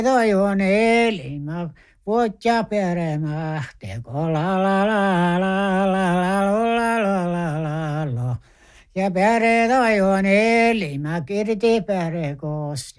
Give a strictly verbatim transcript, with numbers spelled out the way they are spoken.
Toivon elimä, puhutja peremähteko la la la la la la la la la la. Ja pere toivon elimä kirti pere koste.